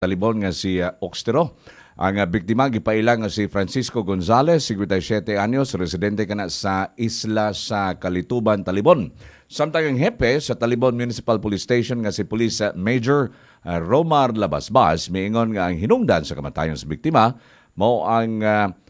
talibon nga si Oxtero. Ang biktima gipailang nga si Francisco Gonzalez, 57 anyos, residente kana sa isla sa Kalituban, Talibon. Samtang ang hepe sa Talibon Municipal Police Station nga si Police Major Romar Labasbas miingon nga ang hinungdan sa kamatayon sa biktima mao ang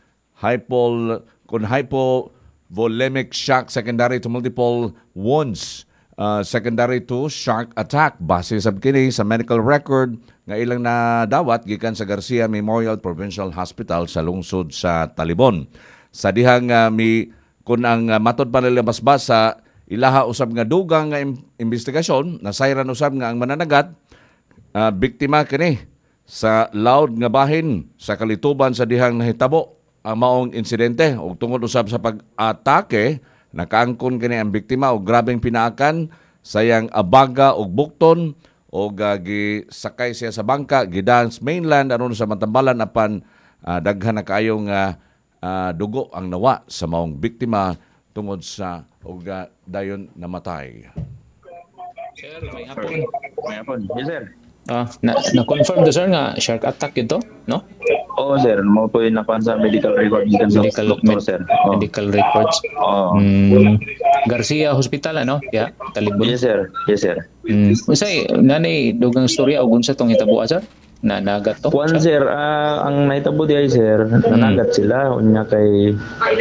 hypovolemic shock secondary to multiple wounds. Secondary to shark attack. Base sa kini sa medical record nga ilang nadawat gikan sa Garcia Memorial Provincial Hospital sa lungsod sa Talibon. Sa dihang kun ang matod pa nila basbas sa ilaha usab nga dugang nga investigasyon, nasayran usab nga ang mananagat biktima kini sa loud nga bahin sa Kalituban sa dihang nahitabo ang maong insidente ug tungod usab sa pag-atake. Nakaangkon kini ang biktima og grabeng pinaakan sayang abaga og bukton og gisakay siya sa bangka gidaan sa mainland aron sa Matambalan apan daghan na kaayong dugo ang nawa sa maong biktima tungod sa og dayon namatay. Sir, may hapon. May hapon. Yes, sir. Na-confirm to sir nga shark attack ito, no? Oo, sir. Mo po yung nakuha sa medical record gikan sa doktor, sir. Medical records. Oo. Garcia Hospital, ano? Yeah, Talibon. Yes, sir. Yes, sir. Usay, nanay, dugang storya o unsa tong hitabo, sir? Na nagat to? Kuan, sir, ang naitabo di ay, sir, nanagat sila. Unya kay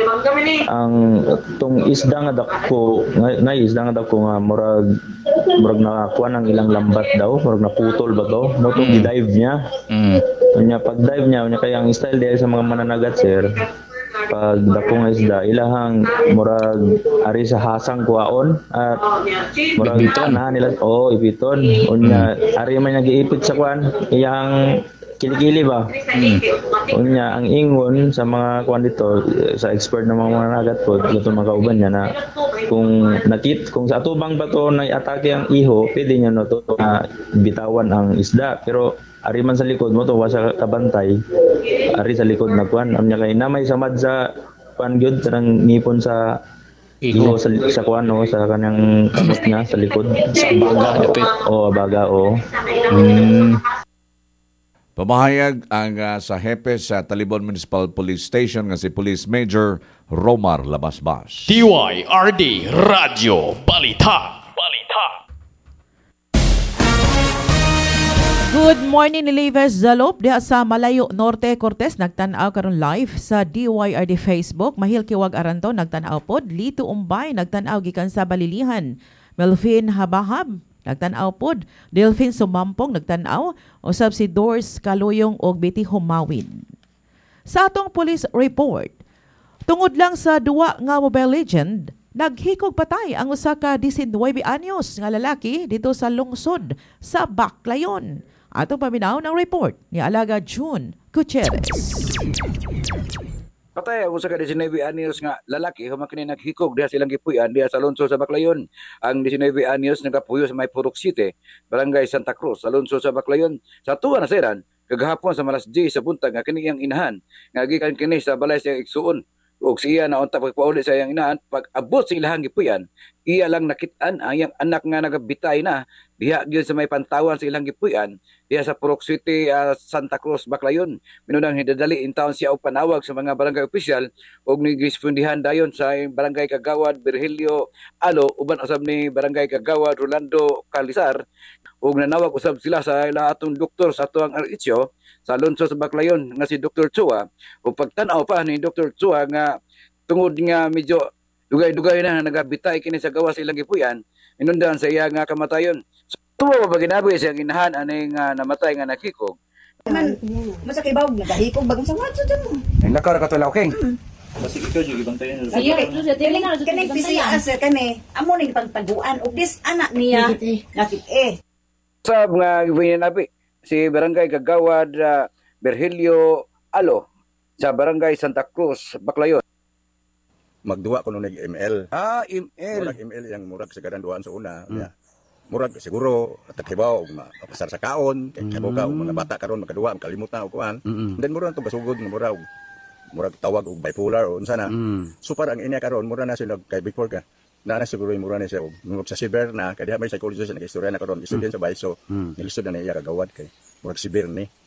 ang tong isda nga dako, nga isda nga dako nga murag nakakuha ng ilang lambat daw, murag naputol ba to? Mo to dive niya. Unya pag dive niya, unya kay ang style di ay sa mga mananagat, sir. Pag dako nga isda, ilahang murag ari sa hasang kuwaon at murag anahan nila ipiton. Unya ari man niya giipit sa kuan, iyang kilikili ba? Unya ang ingon sa mga kuan dito sa expert na mga nagat po dito makauban niya na kung sa atubang ba to na atake ang iho, pwede niya no to bitawan ang isda, pero ari man sa likod mo to sa kabantay, ari sa likod na kuan amnya kay namay samad sa kuan gyud sarang ngipon sa iho sa kuan no sa kanang kamot niya sa likod sa baga dapit. Baga. Pamahayag ang sa hepe sa Talibon Municipal Police Station nga si Police Major Romar Labasbas. DYRD Radio Balita. Good morning ni Leves Zalop diha sa Malayo Norte, Cortes. Nagtanaw karon live sa DYRD Facebook. Mahil Kiwag Aranto nagtanaw pod. Lito Umbay nagtanaw gikan sa Balilihan. Melvin Habahab nagtanaw pod. Delphine Sumampong nagtanaw. Usab si Doors Kaluyong og Betty Humawin. Sa atong police report, tungod lang sa duwa nga Mobile Legend, naghikog patay ang usa ka 19 anyos nga lalaki dito sa lungsod sa Baclayon. Atong paminaw ng report ni Alaga June Gutierrez. Patay ang usa ka 19 anyos nga lalaki human kini naghikog diha silang gipuy-an diha sa lungsod sa Baclayon. Ang 19 anyos nagapuyo sa may Purok City, Barangay Santa Cruz, sa lungsod sa Baclayon. Sa tuwa na seran kagahapon sa malas 10 sa buntag nga kini iyang inahan nga gikan kini sa balay sa igsuon. Og siya na unta pagpauli sa iyang inahan, pag abot sa ilahang gipuyan, iya lang nakit-an ang iyang anak nga nagabitay na diha gyud sa may pantawan sa ilang gipuyan diha sa Purok City, Santa Cruz, Baclayon. Minunang hidadali in town siya og panawag sa mga barangay opisyal og nigispondihan dayon sa barangay Kagawad Virgilio Alo uban usab ni barangay Kagawad Rolando Calizar og nanawag usab sila sa atong doktor sa atuang RHO sa lungsod sa Baclayon nga si Dr. Chua. Ug pagtan-aw pa ni Dr. Chua nga tungod nga medyo dugay-dugay na nagabitay kini sa gawas ilang gipuyan, inundan sa iya nga kamatayon. So, tuwa ba ginabi siyang inahan ani nga namatay nga nakikog? Man, masa kay bawog nagahikog bagong sa watso dyan. Ay nakara ka tulaw king. Basi ikaw yung ibantayan. Kani pisiya sir kani amo ni pagtaguan og dis anak niya nakit Sab nga gipuyan nabi si barangay Kagawad Virgilio Alo sa barangay Santa Cruz, Baclayon. Magduwa ko nung nag-ML. ML. Murag ML yung murag sa duaan sa una. Murag siguro takhibaw mapasar sa kaon, takhibaw ka mga bata karon makaduwa makalimutan og kuan. Then murag to basugod nga murag tawag og bipolar o unsa na. So parang inya karon mura na sila kay before ka. Na siguro yung mura na siya og sa Siber na kaya may psychologist na istorya na karon student sa Baiso. Nilisod na niya kagawad kay murag Siber ni.